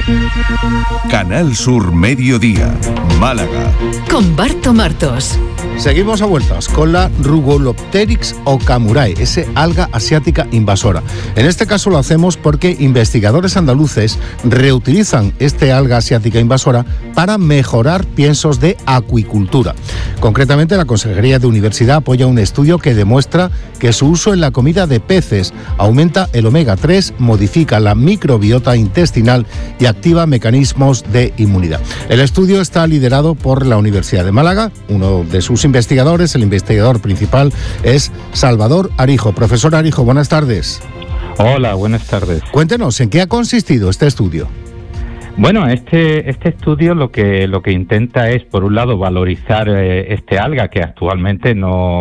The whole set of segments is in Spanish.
Canal Sur Mediodía, Málaga. Con Barto Martos. Seguimos a vueltas con la Rugolopteryx okamurae, ese alga asiática invasora. En este caso lo hacemos porque investigadores andaluces reutilizan este alga asiática invasora para mejorar piensos de acuicultura. Concretamente, la Consejería de Universidad apoya un estudio que demuestra que su uso en la comida de peces aumenta el omega 3, modifica la microbiota intestinal y activa mecanismos de inmunidad. El estudio está liderado por la Universidad de Málaga. Uno de sus investigadores, el investigador principal, es Salvador Arijo. Profesor Arijo, buenas tardes. Hola, buenas tardes. Cuéntenos, ¿en qué ha consistido este estudio? Bueno, este estudio lo que intenta es, por un lado, valorizar este alga que actualmente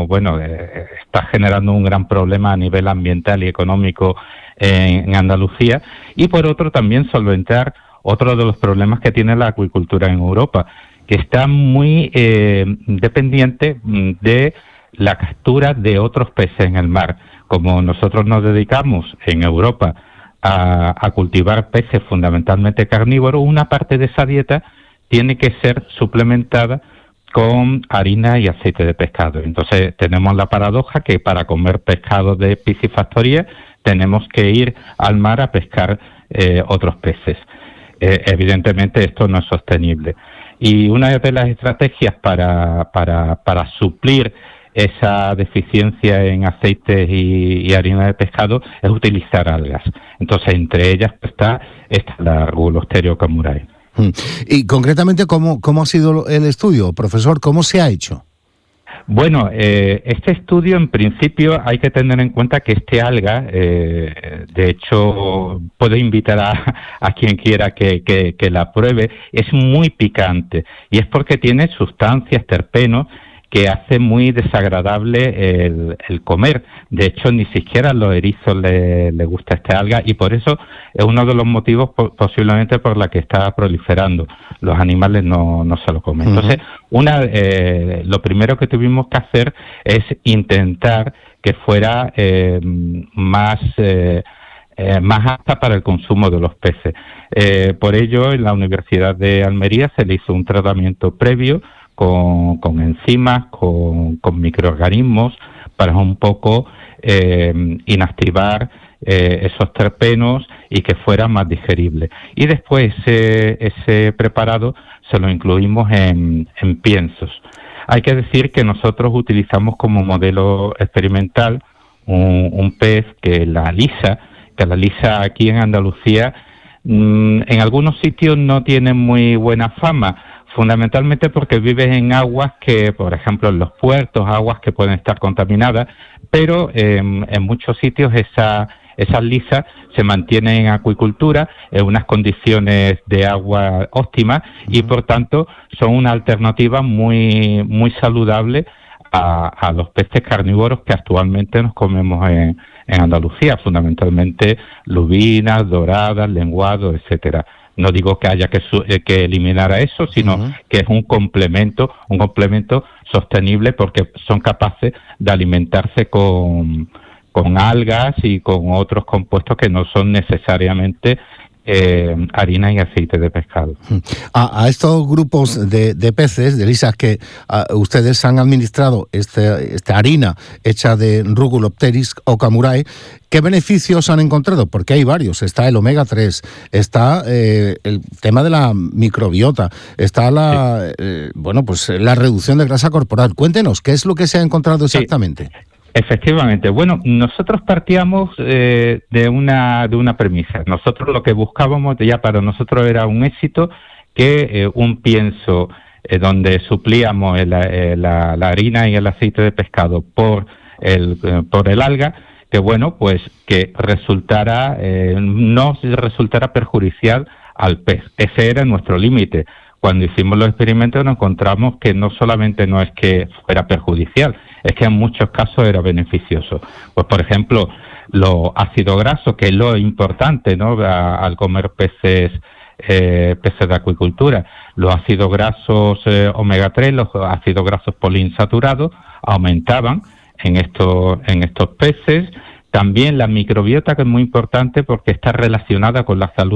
está generando un gran problema a nivel ambiental y económico en Andalucía, y por otro también solventar otro de los problemas que tiene la acuicultura en Europa, que está muy dependiente de la captura de otros peces en el mar. Como nosotros nos dedicamos en Europa a cultivar peces fundamentalmente carnívoros, una parte de esa dieta tiene que ser suplementada con harina y aceite de pescado. Entonces tenemos la paradoja que para comer pescado de piscifactoría tenemos que ir al mar a pescar otros peces. Evidentemente esto no es sostenible. Y una de las estrategias para suplir esa deficiencia en aceites y harina de pescado es utilizar algas. Entonces, entre ellas está la Rugolopteryx okamurae. Y concretamente, ¿cómo ha sido el estudio, profesor? ¿Cómo se ha hecho? Bueno, este estudio, en principio, hay que tener en cuenta que este alga, de hecho, puedo invitar a quien quiera que la pruebe, es muy picante, y es porque tiene sustancias, terpenos, que hace muy desagradable el comer. De hecho, ni siquiera a los erizos le gusta esta alga, y por eso es uno de los motivos posiblemente por la que está proliferando. Los animales no se lo comen. Entonces, lo primero que tuvimos que hacer es intentar que fuera más apta para el consumo de los peces. Por ello, en la Universidad de Almería se le hizo un tratamiento previo con enzimas, con microorganismos, para un poco inactivar esos terpenos y que fuera más digerible. Y después ese preparado se lo incluimos en piensos. Hay que decir que nosotros utilizamos como modelo experimental un pez que la lisa aquí en Andalucía, en algunos sitios no tiene muy buena fama, fundamentalmente porque vive en aguas que, por ejemplo, en los puertos, aguas que pueden estar contaminadas, pero en muchos sitios esas lisas se mantienen en acuicultura en unas condiciones de agua óptimas y, por tanto, son una alternativa muy, muy saludable a los peces carnívoros que actualmente nos comemos en Andalucía, fundamentalmente lubinas, doradas, lenguados, etcétera. No digo que haya que eliminar a eso, sino que es un complemento sostenible, porque son capaces de alimentarse con algas y con otros compuestos que no son necesariamente harina y aceite de pescado. A estos grupos de peces, de lisas, que ustedes han administrado esta harina hecha de Rugolopteryx okamurae, ¿qué beneficios han encontrado? Porque hay varios. Está el omega 3, está el tema de la microbiota, está la reducción de grasa corporal. Cuéntenos, ¿qué es lo que se ha encontrado exactamente? Sí. Efectivamente. Bueno, nosotros partíamos de una premisa. Nosotros lo que buscábamos, ya para nosotros era un éxito, que un pienso donde suplíamos la harina y el aceite de pescado por el alga, que bueno, pues que no resultara perjudicial al pez. Ese era nuestro límite. Cuando hicimos los experimentos nos encontramos que no solamente no es que fuera perjudicial, es que en muchos casos era beneficioso. Pues, por ejemplo, los ácidos grasos, que es lo importante, ¿no?, al comer peces de acuicultura. Los ácidos grasos omega 3, los ácidos grasos poliinsaturados, aumentaban en estos peces. También la microbiota, que es muy importante porque está relacionada con la salud